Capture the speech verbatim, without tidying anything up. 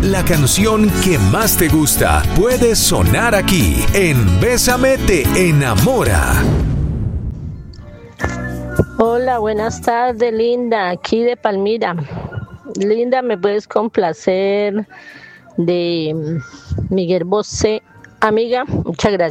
La canción que más te gusta puede sonar aquí en Bésame te enamora. Hola, buenas tardes, Linda, aquí de Palmira. Linda, ¿me puedes complacer de Miguel Bosé? Amiga, muchas gracias.